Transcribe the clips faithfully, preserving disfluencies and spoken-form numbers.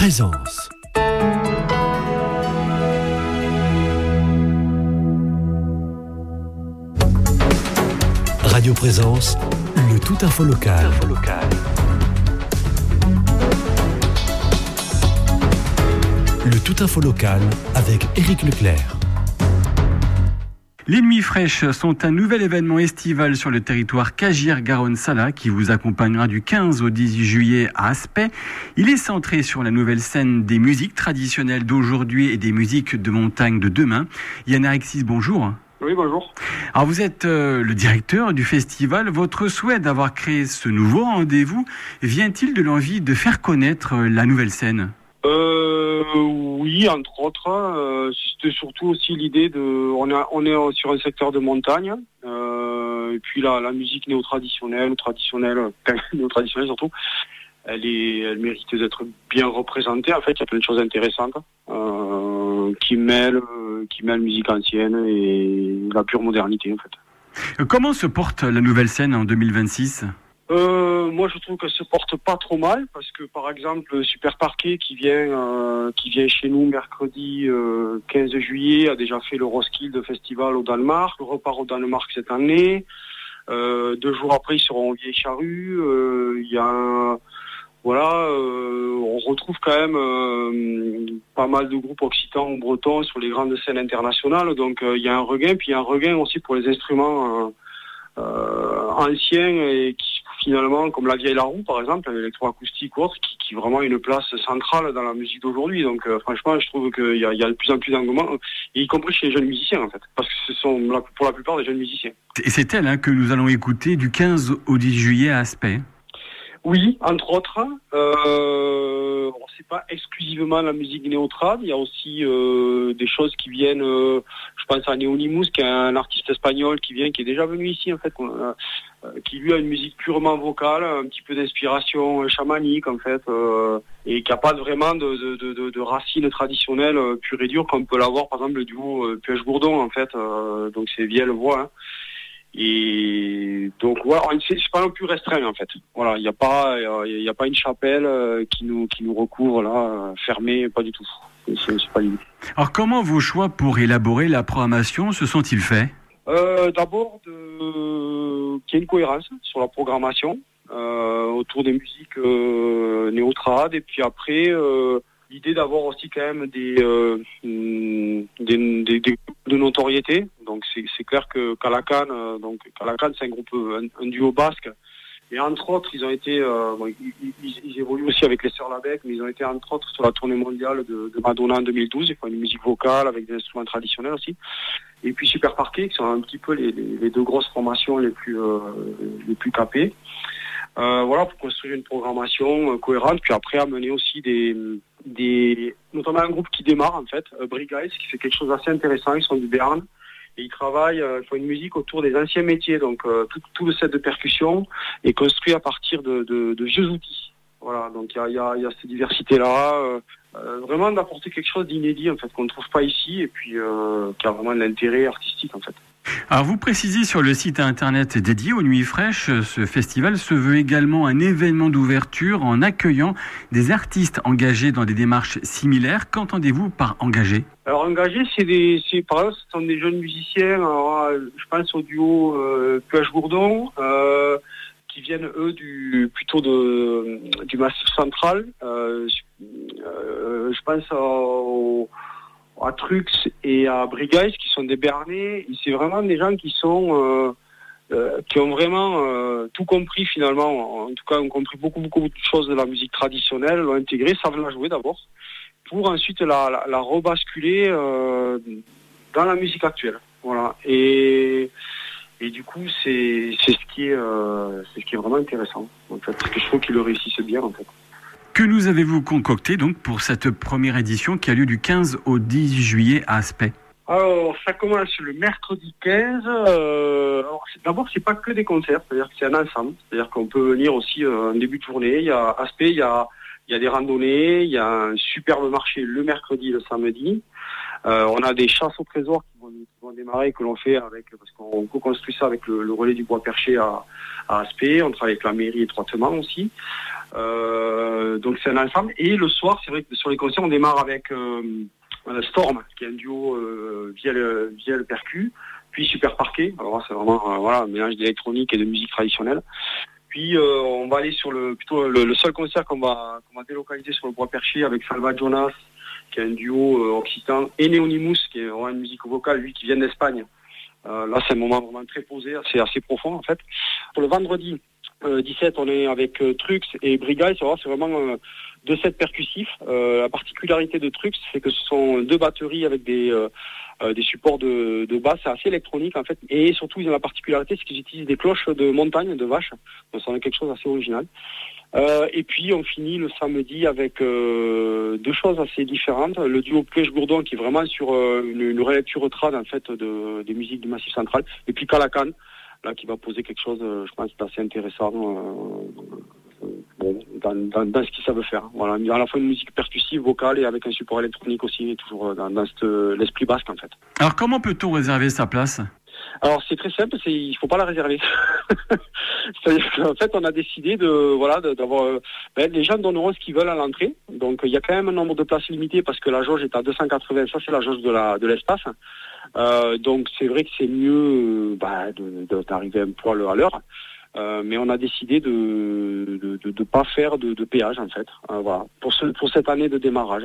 Présence. Radio Présence, le tout info local. Info local. Le tout info local avec Éric Leclerc. Les Nuits Fraîches sont un nouvel événement estival sur le territoire Cagières-Garonne-Sala qui vous accompagnera du quinze au dix juillet à Aspet. Il est centré sur la nouvelle scène des musiques traditionnelles d'aujourd'hui et des musiques de montagne de demain. Yann Arexis, bonjour. Oui, bonjour. Alors vous êtes euh, le directeur du festival. Votre souhait d'avoir créé ce nouveau rendez-vous vient-il de l'envie de faire connaître euh, la nouvelle scène ? Euh, oui, entre autres, euh, c'était surtout aussi l'idée de, on est, on est sur un secteur de montagne, euh, et puis la, la musique néo-traditionnelle, traditionnelle, néo-traditionnelle surtout, elle est, elle mérite d'être bien représentée. En fait, il y a plein de choses intéressantes euh, qui mêlent, qui mêlent musique ancienne et la pure modernité, en fait. Comment se porte la nouvelle scène en deux mille vingt-six ? Euh, moi, je trouve qu'elle se porte pas trop mal parce que, par exemple, Super Parquet qui vient, euh, qui vient chez nous mercredi euh, quinze juillet a déjà fait le Roskilde Festival au Danemark, le repart au Danemark cette année. Euh, deux jours après, ils seront au Vieille Charrue. Il euh, y a, un, voilà, euh, on retrouve quand même euh, pas mal de groupes occitans ou bretons sur les grandes scènes internationales. Donc, il euh, y a un regain, puis il y a un regain aussi pour les instruments. Euh, Euh, anciens et qui finalement, comme la vieille Laroue par exemple, l'électroacoustique ou autre, qui, qui vraiment a une place centrale dans la musique d'aujourd'hui. Donc euh, franchement, je trouve qu'il y a, il y a de plus en plus d'engouement, y compris chez les jeunes musiciens en fait, parce que ce sont la, pour la plupart des jeunes musiciens. Et c'est elle hein, que nous allons écouter du quinze au dix juillet à Aspet. Oui, entre autres. Euh, bon, c'est pas exclusivement la musique néo-trad. Il y a aussi euh, des choses qui viennent. Euh, je pense à Neonimus, qui est un artiste espagnol qui vient, qui est déjà venu ici en fait, euh, qui lui a une musique purement vocale, un petit peu d'inspiration chamanique en fait, euh, et qui a pas vraiment de, de, de, de racines traditionnelles euh, pures et dures comme peut l'avoir par exemple le duo euh, Puech-Gourdon en fait. Euh, donc c'est Vielle voix. Hein. Et donc voilà, c'est, c'est pas non plus restreint en fait. Voilà, il n'y a pas, il y a pas une chapelle qui nous qui nous recouvre là, fermée, pas du tout. C'est, c'est pas l'idée. Alors comment vos choix pour élaborer la programmation se sont-ils faits ? euh, D'abord, de... qu'il y ait une cohérence sur la programmation euh, autour des musiques euh, néo-trad, et puis après. Euh, L'idée d'avoir aussi quand même des, euh, des, des, des groupes de notoriété. Donc c'est, c'est clair que Calacan, euh, donc Calacan c'est un groupe, un, un duo basque. Et entre autres, ils ont été, euh, bon, ils, ils, ils évoluent aussi avec les Sœurs Labec, mais ils ont été entre autres sur la tournée mondiale de, de Madonna en deux mille douze. Ils font une musique vocale avec des instruments traditionnels aussi. Et puis Super Parquet, qui sont un petit peu les, les, les deux grosses formations les plus, euh, les plus capées. Euh, voilà, pour construire une programmation euh, cohérente, puis après amener aussi des, des, notamment un groupe qui démarre en fait, euh, Brigais, qui fait quelque chose d'assez intéressant. Ils sont du Béarn et ils travaillent, euh, ils font une musique autour des anciens métiers, donc euh, tout, tout le set de percussion est construit à partir de, de, de vieux outils. Voilà, donc il y a, y, a, y a cette diversité-là, euh, euh, vraiment d'apporter quelque chose d'inédit en fait qu'on ne trouve pas ici et puis euh, qui a vraiment de l'intérêt artistique en fait. Alors vous précisez sur le site internet dédié aux Nuits Fraîches, ce festival se veut également un événement d'ouverture en accueillant des artistes engagés dans des démarches similaires. Qu'entendez-vous par engagés ? Alors engagés, c'est des, c'est par exemple, ce sont des jeunes musiciens. Alors, je pense au duo euh, Puech-Gourdon, euh, qui viennent eux du plutôt de du Massif Central. Euh, euh, je pense au à Trux et à Brigais, qui sont des Béarnais. Et c'est vraiment des gens qui sont euh, euh, qui ont vraiment euh, tout compris finalement. En tout cas, ont compris beaucoup beaucoup de choses de la musique traditionnelle, l'ont intégré, savent la jouer d'abord, pour ensuite la, la, la rebasculer euh, dans la musique actuelle. Voilà. Et et du coup, c'est c'est ce qui est euh, c'est ce qui est vraiment intéressant. En fait, parce que je trouve qu'ils le réussissent bien en fait. Que nous avez-vous concocté donc pour cette première édition qui a lieu du quinze au dix juillet à Aspet ? Alors, ça commence le mercredi quinze. Euh, alors, c'est, d'abord, c'est pas que des concerts, c'est-à-dire que c'est un ensemble. C'est-à-dire qu'on peut venir aussi euh, en début de journée. Il y a Aspet, il y a, il y a des randonnées, il y a un superbe marché le mercredi et le samedi. Euh, on a des chasses au trésor qui vont qui vont démarrer, que l'on fait avec, parce qu'on co-construit ça avec le, le relais du bois perché à, à Aspet. On travaille avec la mairie étroitement aussi. Euh, donc c'est un ensemble. Et le soir, c'est vrai que sur les concerts, on démarre avec euh, Storm, qui est un duo euh, via le, via le percu, puis Super Parquet. Alors c'est vraiment euh, voilà, un mélange d'électronique et de musique traditionnelle. Puis euh, on va aller sur le plutôt le, le seul concert qu'on va, qu'on va délocaliser sur le bois perché avec Salva Jonas, qui est un duo euh, occitan, et Neonimus, qui est vraiment une musique vocale, lui qui vient d'Espagne. Euh, là c'est un moment vraiment très posé, c'est assez profond en fait. Pour le vendredi euh, dix-sept, on est avec euh, Trux et Brigaille, c'est, c'est vraiment euh, deux sets percussifs. Euh, la particularité de Trux, c'est que ce sont deux batteries avec des euh, Euh, des supports de, de basse, c'est assez électronique en fait, et surtout ils ont la particularité, c'est qu'ils utilisent des cloches de montagne, de vache, donc ça en est quelque chose d'assez original. Euh, et puis on finit le samedi avec euh, deux choses assez différentes, le duo Plèche-Gourdon qui est vraiment sur euh, une, une relecture trad en fait de, des musiques du Massif Central, et puis Calacan, là qui va poser quelque chose, euh, je pense, d'assez intéressant. Euh, Bon, dans, dans, dans ce qu'ils savent faire. Voilà, à la fois une musique percussive, vocale et avec un support électronique aussi, toujours dans, dans cette, l'esprit basque en fait. Alors comment peut-on réserver sa place ? Alors c'est très simple, c'est, il faut pas la réserver. C'est-à-dire qu'en fait on a décidé de voilà de, d'avoir euh, ben, les gens donneront ce qu'ils veulent à l'entrée. Donc il y a quand même un nombre de places limité parce que la jauge est à deux cent quatre-vingts, ça c'est la jauge de la de l'espace. Euh, donc c'est vrai que c'est mieux bah, de, de, d'arriver un poil à l'heure. Euh, mais on a décidé de de, de, de pas faire de, de péage en fait. Euh, voilà, pour ce pour cette année de démarrage,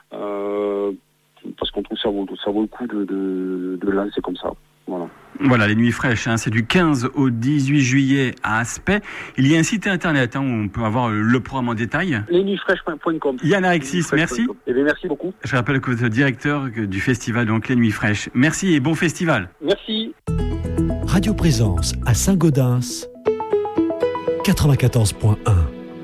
euh, parce qu'on trouve ça vaut ça vaut le coup de de, de lancer comme ça. Voilà. Voilà, les Nuits Fraîches, hein, c'est du quinze au dix-huit juillet à Aspet. Il y a un site internet hein, où on peut avoir le programme en détail. les nuits fraîches point com. Yann Alexis, merci. Eh bien, merci beaucoup. Je rappelle que vous êtes directeur du festival donc Les Nuits Fraîches. Merci et bon festival. Merci. Radio Présence à Saint-Gaudens, quatre-vingt-quatorze point un.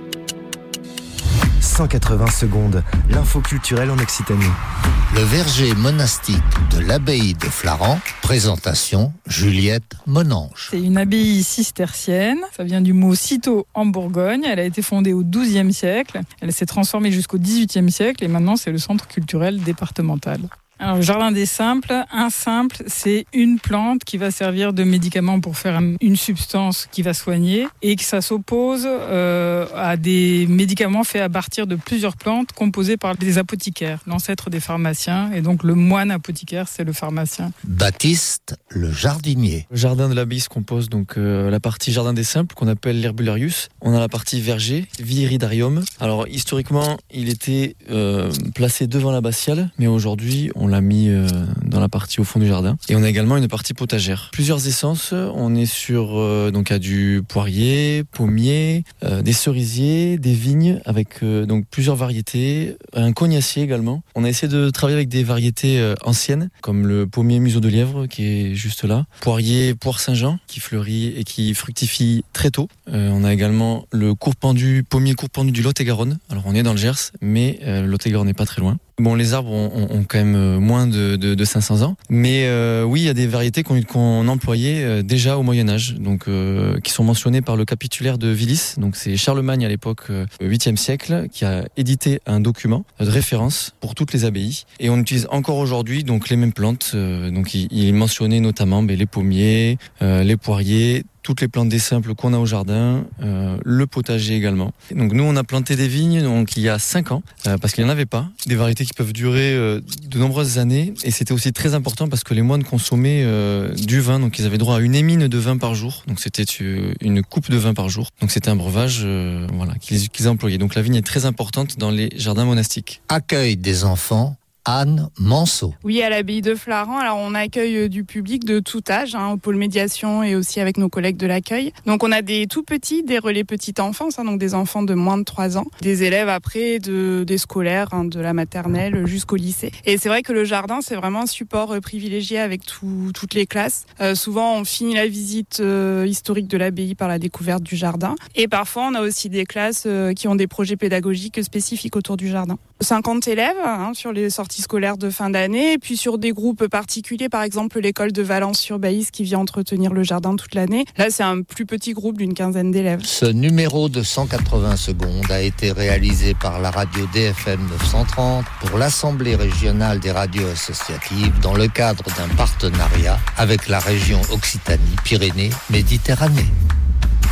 cent quatre-vingts secondes, l'info culturelle en Occitanie. Le verger monastique de l'abbaye de Flaran, présentation Juliette Monange. C'est une abbaye cistercienne, ça vient du mot citeaux en Bourgogne, elle a été fondée au douzième siècle, elle s'est transformée jusqu'au dix-huitième siècle et maintenant c'est le centre culturel départemental. Alors, le jardin des simples, un simple, c'est une plante qui va servir de médicament pour faire une substance qui va soigner et que ça s'oppose euh, à des médicaments faits à partir de plusieurs plantes composées par des apothicaires, l'ancêtre des pharmaciens. Et donc, le moine apothicaire, c'est le pharmacien. Baptiste, le jardinier. Le jardin de l'abbaye se compose donc euh, la partie jardin des simples qu'on appelle l'herbularius. On a la partie verger, viridarium. Alors, historiquement, il était euh, placé devant l'abbatiale, mais aujourd'hui, on l'a mis euh, dans la partie au fond du jardin. Et on a également une partie potagère. Plusieurs essences, on est sur euh, donc à du poirier, pommier, euh, des cerisiers, des vignes avec euh, donc plusieurs variétés, un cognacier également. On a essayé de travailler avec des variétés euh, anciennes comme le pommier museau de lièvre qui est juste là, poirier poire Saint-Jean qui fleurit et qui fructifie très tôt. Euh, on a également le court-pendu, pommier court-pendu du Lot-et-Garonne. Alors on est dans le Gers, mais euh, le Lot-et-Garonne n'est pas très loin. Bon, les arbres ont, ont, ont quand même moins de, de, de cinq cents ans, mais euh, oui, il y a des variétés qu'on, qu'on employait euh, déjà au Moyen-Âge, donc euh, qui sont mentionnées par le capitulaire de Willis. Donc c'est Charlemagne à l'époque, euh, huitième siècle, qui a édité un document de référence pour toutes les abbayes, et on utilise encore aujourd'hui donc les mêmes plantes. Euh, donc il, il mentionnait notamment ben, les pommiers, euh, les poiriers, toutes les plantes des simples qu'on a au jardin, euh, le potager également. Donc nous on a planté des vignes donc il y a cinq ans euh, parce qu'il n'y en avait pas, des variétés qui peuvent durer euh, de nombreuses années, et c'était aussi très important parce que les moines consommaient euh, du vin, donc ils avaient droit à une émine de vin par jour, donc c'était une coupe de vin par jour, donc c'était un breuvage euh, voilà, qu'ils, qu'ils employaient. Donc la vigne est très importante dans les jardins monastiques. Accueil des enfants. Anne Manceau. Oui, à l'abbaye de Flaran, alors on accueille du public de tout âge, hein, au pôle médiation et aussi avec nos collègues de l'accueil. Donc on a des tout petits, des relais petite enfance, hein, donc des enfants de moins de trois ans, des élèves après de, des scolaires, hein, de la maternelle jusqu'au lycée. Et c'est vrai que le jardin, c'est vraiment un support euh, privilégié avec tout, toutes les classes. Euh, souvent, on finit la visite euh, historique de l'abbaye par la découverte du jardin. Et parfois, on a aussi des classes euh, qui ont des projets pédagogiques spécifiques autour du jardin. cinquante élèves hein, sur les sorties scolaires de fin d'année, et puis sur des groupes particuliers, par exemple l'école de Valence-sur-Baïse qui vient entretenir le jardin toute l'année. Là, c'est un plus petit groupe d'une quinzaine d'élèves. Ce numéro de cent quatre-vingts secondes a été réalisé par la radio D F M neuf cent trente pour l'Assemblée régionale des radios associatives dans le cadre d'un partenariat avec la région Occitanie-Pyrénées-Méditerranée.